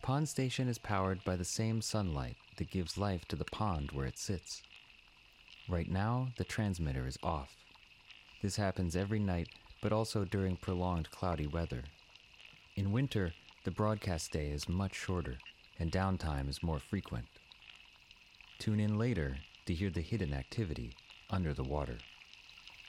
pond station is powered by the same sunlight that gives life to the pond where it sits. Right now, the transmitter is off. This happens every night, but also during prolonged cloudy weather. In winter, the broadcast day is much shorter, and downtime is more frequent. Tune in later to hear the hidden activity under the water.